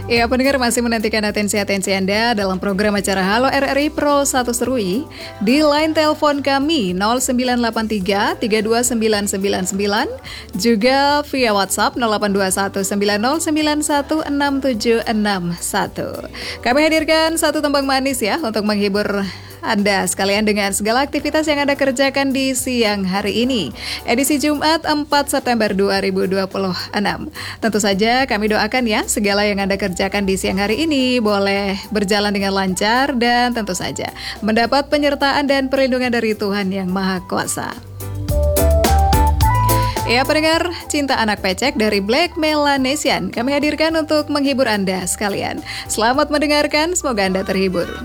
Ya, pendengar masih menantikan atensi Anda dalam program acara Halo RRI Pro 1 Serui di line telepon kami 0983 329999, juga via WhatsApp 082190916761. Kami hadirkan satu tembang manis ya untuk menghibur Anda sekalian dengan segala aktivitas yang Anda kerjakan di siang hari ini, edisi Jumat 4 September 2026. Tentu saja kami doakan ya segala yang Anda kerjakan di siang hari ini boleh berjalan dengan lancar dan tentu saja mendapat penyertaan dan perlindungan dari Tuhan Yang Maha Kuasa. Ya, pendengar Cinta Anak Pecek dari Black Melanesian kami hadirkan untuk menghibur Anda sekalian. Selamat mendengarkan, semoga Anda terhibur.